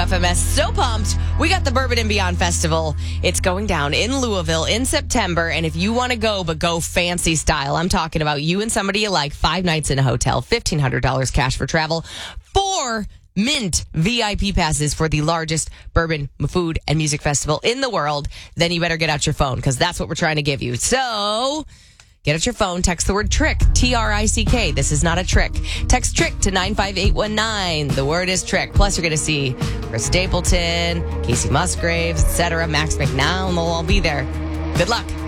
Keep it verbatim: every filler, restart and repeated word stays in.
F M S. So pumped. We got the Bourbon and Beyond Festival. It's going down in Louisville in September. And if you want to go, but go fancy style, I'm talking about you and somebody you like, five nights in a hotel, fifteen hundred dollars cash for travel, four Mint V I P passes for the largest bourbon, food, and music festival in the world, then you better get out your phone because that's what we're trying to give you. So get out your phone, text the word TRICK, T R I C K. This is not a trick. Text TRICK to nine five eight one nine. The word is TRICK. Plus, you're going to see Chris Stapleton, Casey Musgraves, et cetera. Max McNown, they'll all be there. Good luck.